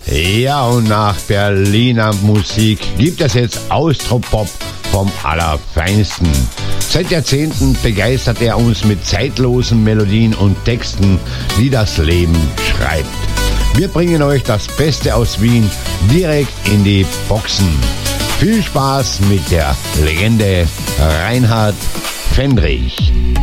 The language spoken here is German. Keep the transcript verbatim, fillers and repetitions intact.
Ja, und nach Berliner Musik gibt es jetzt Austropop vom Allerfeinsten. Seit Jahrzehnten begeistert er uns mit zeitlosen Melodien und Texten, die das Leben schreibt. Wir bringen euch das Beste aus Wien direkt in die Boxen. Viel Spaß mit der Legende Reinhard Fendrich.